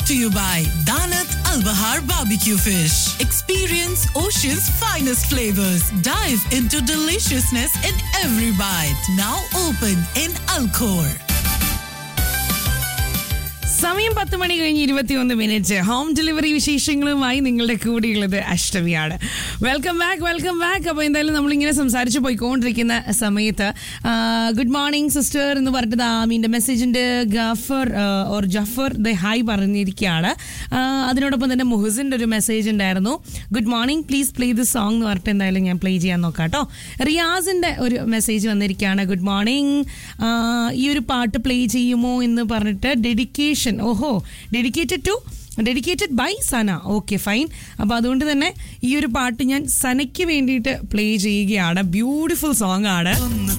brought to you by Danat Al Bahar Barbecue Fish. Experience Ocean's finest flavors. Dive into deliciousness in every bite. Now open in Alcor. സമയം 10 മണി കഴിഞ്ഞ് 21 home delivery വിശേഷങ്ങളുമായി നിങ്ങളുടെ കൂടെയുള്ളത് അഷ്ടമിയാണ്. Welcome back. അപ്പോൾ എന്തായാലും നമ്മളിങ്ങനെ സംസാരിച്ച് പോയിക്കൊണ്ടിരിക്കുന്ന സമയത്ത് ഗുഡ് മോർണിംഗ് സിസ്റ്റർ എന്ന് പറഞ്ഞിട്ട് ആമീൻ്റെ മെസ്സേജിൻ്റെ ജഫർ ഹായ് പറഞ്ഞിരിക്കുകയാണ്. അതിനോടൊപ്പം തന്നെ മുഹസിൻ്റെ ഒരു മെസ്സേജ് ഉണ്ടായിരുന്നു. Good morning, please play this song എന്ന് പറഞ്ഞിട്ട് എന്തായാലും ഞാൻ പ്ലേ ചെയ്യാൻ നോക്കാം കേട്ടോ. റിയാസിൻ്റെ ഒരു മെസ്സേജ് വന്നിരിക്കുകയാണ്. ഗുഡ് മോർണിംഗ്, ഈ ഒരു പാട്ട് പ്ലേ ചെയ്യുമോ എന്ന് പറഞ്ഞിട്ട് dedicated by Sana. Okay fine. അപ്പോൾ അതുകൊണ്ട് തന്നെ ഈ ഒരു പാട്ട് ഞാൻ സനയ്ക്ക് വേണ്ടിയിട്ട് പ്ലേ ചെയ്യുകയാണ്. ബ്യൂട്ടിഫുൾ സോങ് ആണ്.